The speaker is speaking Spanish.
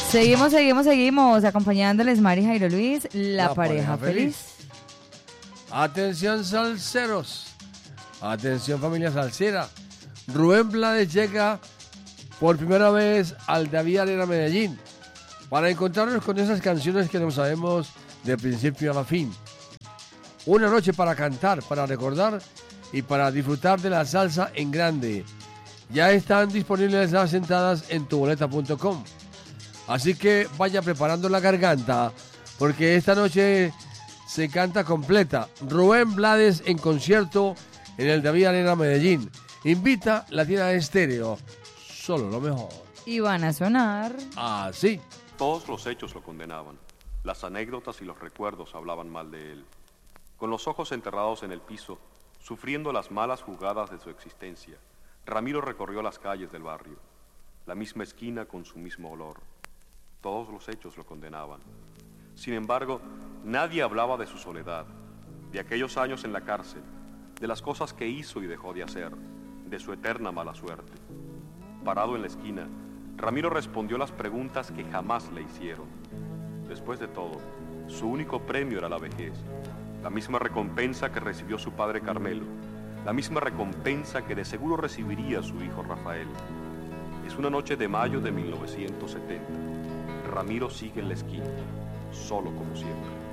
Seguimos acompañándoles Mari, Jairo Luis, la pareja feliz. Atención salseros, atención familia salsera. Rubén Blades llega por primera vez al David Arena Medellín para encontrarnos con esas canciones que no sabemos de principio a la fin. Una noche para cantar, para recordar y para disfrutar de la salsa en grande. Ya están disponibles las entradas en tuboleta.com. Así que vaya preparando la garganta, porque esta noche se canta completa. Rubén Blades en concierto en el David Arena Medellín. Invita Latina Estéreo. Solo lo mejor. Y van a sonar así. Todos los hechos lo condenaban. Las anécdotas y los recuerdos hablaban mal de él. Con los ojos enterrados en el piso, sufriendo las malas jugadas de su existencia, Ramiro recorrió las calles del barrio. La misma esquina con su mismo olor. Todos los hechos lo condenaban. Sin embargo, nadie hablaba de su soledad, de aquellos años en la cárcel, de las cosas que hizo y dejó de hacer, de su eterna mala suerte. Parado en la esquina, Ramiro respondió las preguntas que jamás le hicieron. Después de todo, su único premio era la vejez, la misma recompensa que recibió su padre Carmelo, la misma recompensa que de seguro recibiría su hijo Rafael. Es una noche de mayo de 1970. Ramiro sigue en la esquina, solo como siempre.